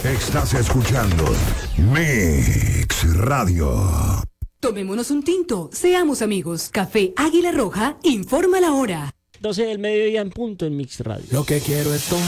Estás escuchando Mix Radio. Tomémonos un tinto, seamos amigos. Café Águila Roja informa la hora. 12 del mediodía en punto en Mix Radio. Lo que quiero es tomar.